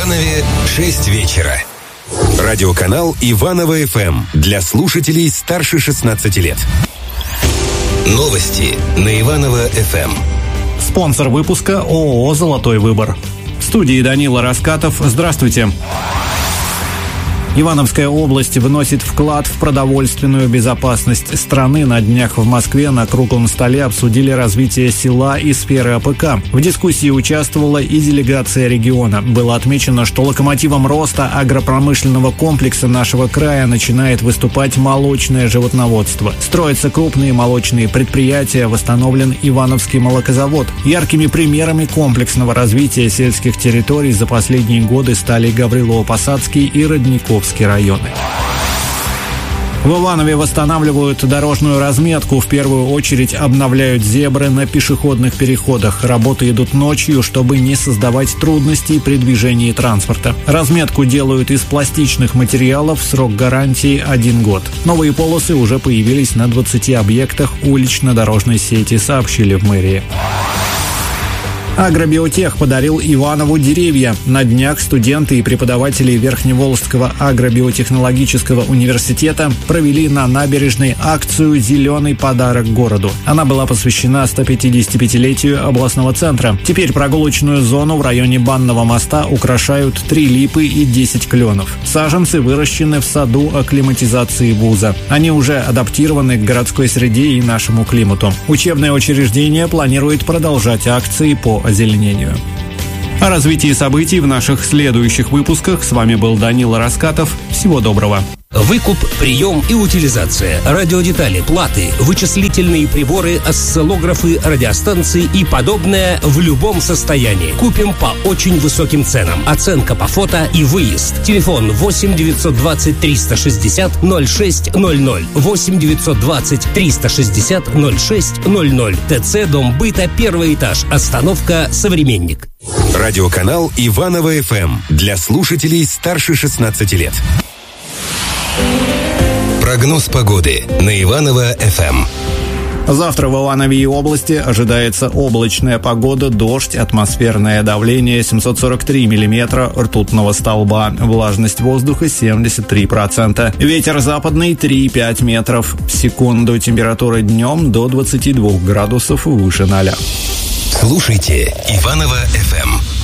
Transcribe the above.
Иванове 6 вечера. Радиоканал Иваново ФМ для слушателей старше 16 лет. Новости на Иваново ФМ. Спонсор выпуска ООО «Золотой выбор». В студии Данила Раскатов. Здравствуйте. Ивановская область вносит вклад в продовольственную безопасность страны. На днях в Москве на круглом столе обсудили развитие села и сферы АПК. В дискуссии участвовала и делегация региона. Было отмечено, что локомотивом роста агропромышленного комплекса нашего края начинает выступать молочное животноводство. Строятся крупные молочные предприятия, восстановлен Ивановский молокозавод. Яркими примерами комплексного развития сельских территорий за последние годы стали Гаврилово-Посадский и Родниковский районы. В Иванове восстанавливают дорожную разметку. В первую очередь обновляют зебры на пешеходных переходах. Работы идут ночью, чтобы не создавать трудностей при движении транспорта. Разметку делают из пластичных материалов, срок гарантии 1 год. Новые полосы уже появились на 20 объектах улично-дорожной сети, сообщили в мэрии. Агробиотех подарил Иванову деревья. На днях студенты и преподаватели Верхневолжского агробиотехнологического университета провели на набережной акцию «Зеленый подарок городу». Она была посвящена 155-летию областного центра. Теперь прогулочную зону в районе Банного моста украшают 3 липы и 10 кленов. Саженцы выращены в саду акклиматизации вуза. Они уже адаптированы к городской среде и нашему климату. Учебное учреждение планирует продолжать акции по озеленению. О развитии событий в наших следующих выпусках. С вами был Данила Раскатов. Всего доброго. Выкуп, прием и утилизация, радиодетали, платы, вычислительные приборы, осциллографы, радиостанции и подобное в любом состоянии. Купим по очень высоким ценам. Оценка по фото и выезд. Телефон 8 920 360 0600. 8 920 360 0600. ТЦ Дом быта, 1 этаж. Остановка «Современник». Радиоканал Иваново ФМ для слушателей старше 16 лет. Прогноз погоды на Иваново ФМ. Завтра в Иванове и области ожидается облачная погода, дождь, атмосферное давление 743 миллиметра ртутного столба, влажность воздуха 73%, ветер западный 3,5 метров в секунду, температура днем до 22 градусов выше 0. Слушайте Иваново ФМ.